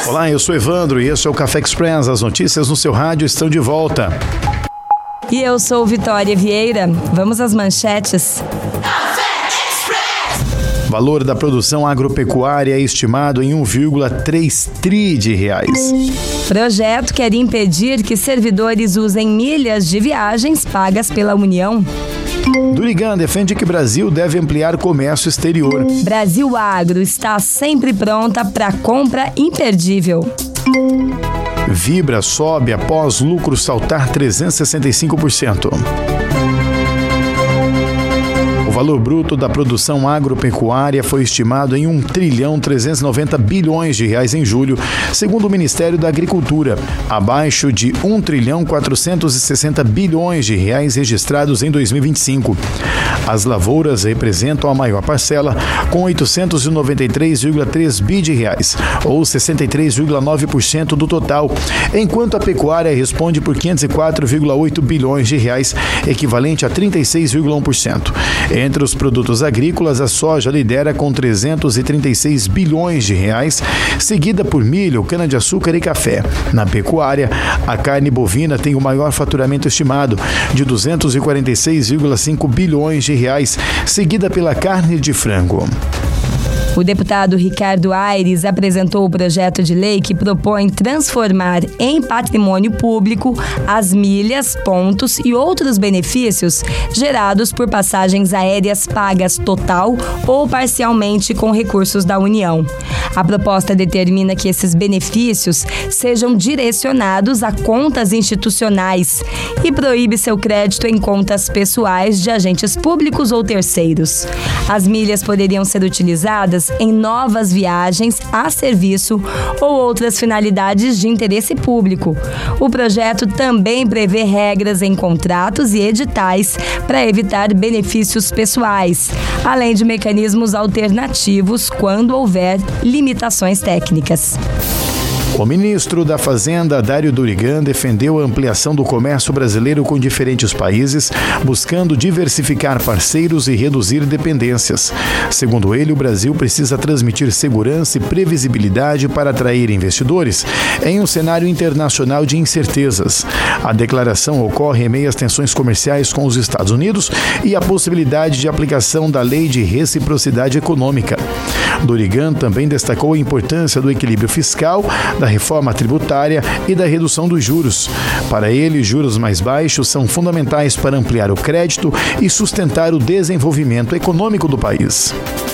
Olá, eu sou Evandro e este é o Café Express. As notícias no seu rádio estão de volta. E eu sou Vitória Vieira. Vamos às manchetes. Valor da produção agropecuária é estimado em 1,3 tri de reais. Projeto quer impedir que servidores usem milhas de viagens pagas pela União. Durigan defende que Brasil deve ampliar comércio exterior. Brasil Agro está sempre pronta para compra imperdível. Vibra sobe após lucro saltar 365%. O valor bruto da produção agropecuária foi estimado em 1,390 bilhões de reais em julho, segundo o Ministério da Agricultura, abaixo de 1,460 bilhões de reais registrados em 2025. As lavouras representam a maior parcela, com 893,3 bi de reais, ou 63,9% do total, enquanto a pecuária responde por 504,8 bilhões de reais, equivalente a 36,1%. Entre os produtos agrícolas, a soja lidera com 336 bilhões de reais, seguida por milho, cana-de-açúcar e café. Na pecuária, a carne bovina tem o maior faturamento estimado, de 246,5 bilhões de reais, seguida pela carne de frango. O deputado Ricardo Aires apresentou o projeto de lei que propõe transformar em patrimônio público as milhas, pontos e outros benefícios gerados por passagens aéreas pagas total ou parcialmente com recursos da União. A proposta determina que esses benefícios sejam direcionados a contas institucionais e proíbe seu crédito em contas pessoais de agentes públicos ou terceiros. As milhas poderiam ser utilizadas em novas viagens a serviço ou outras finalidades de interesse público. O projeto também prevê regras em contratos e editais para evitar benefícios pessoais, além de mecanismos alternativos quando houver limitações técnicas. O ministro da Fazenda, Dário Durigan, defendeu a ampliação do comércio brasileiro com diferentes países, buscando diversificar parceiros e reduzir dependências. Segundo ele, o Brasil precisa transmitir segurança e previsibilidade para atrair investidores em um cenário internacional de incertezas. A declaração ocorre em meio às tensões comerciais com os Estados Unidos e a possibilidade de aplicação da Lei de Reciprocidade Econômica. Durigan também destacou a importância do equilíbrio fiscal, da reforma tributária e da redução dos juros. Para ele, juros mais baixos são fundamentais para ampliar o crédito e sustentar o desenvolvimento econômico do país.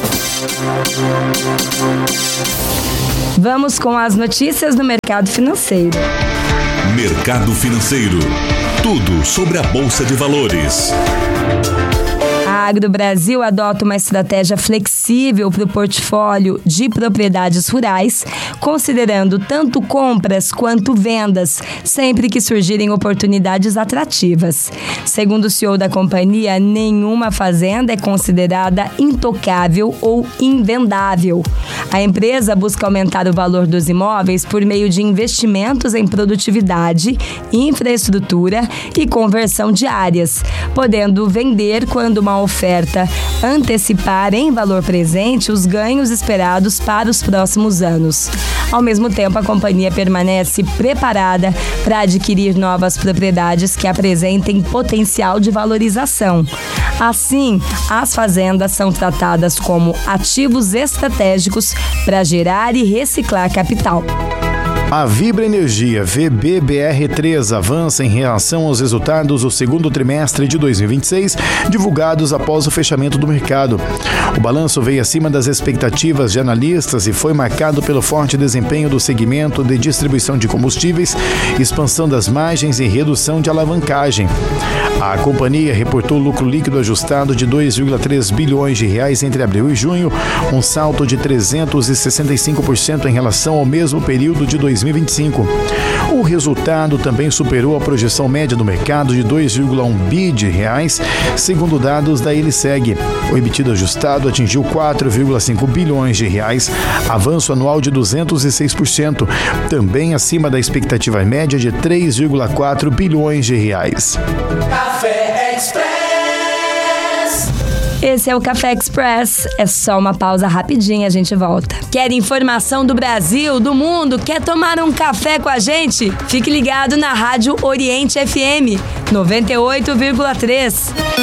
Vamos com as notícias do mercado financeiro. Mercado financeiro. Tudo sobre a Bolsa de Valores. A Agro Brasil adota uma estratégia flexível para o portfólio de propriedades rurais, considerando tanto compras quanto vendas, sempre que surgirem oportunidades atrativas. Segundo o CEO da companhia, nenhuma fazenda é considerada intocável ou invendável. A empresa busca aumentar o valor dos imóveis por meio de investimentos em produtividade, infraestrutura e conversão de áreas, podendo vender quando uma oferta antecipar em valor presente os ganhos esperados para os próximos anos. Ao mesmo tempo, a companhia permanece preparada para adquirir novas propriedades que apresentem potencial de valorização. Assim, as fazendas são tratadas como ativos estratégicos para gerar e reciclar capital. A Vibra Energia VBBR3 avança em relação aos resultados do segundo trimestre de 2026, divulgados após o fechamento do mercado. O balanço veio acima das expectativas de analistas e foi marcado pelo forte desempenho do segmento de distribuição de combustíveis, expansão das margens e redução de alavancagem. A companhia reportou lucro líquido ajustado de 2,3 bilhões de reais entre abril e junho, um salto de 365% em relação ao mesmo período de 2025. O resultado também superou a projeção média do mercado de 2,1 bi de reais, segundo dados da Eliseg. O EBITDA ajustado atingiu 4,5 bilhões de reais, avanço anual de 206%, também acima da expectativa média de 3,4 bilhões de reais. Café Express. Esse é o Café Express. É só uma pausa rapidinha, a gente volta. Quer informação do Brasil, do mundo? Quer tomar um café com a gente? Fique ligado na Rádio Oriente FM 98,3.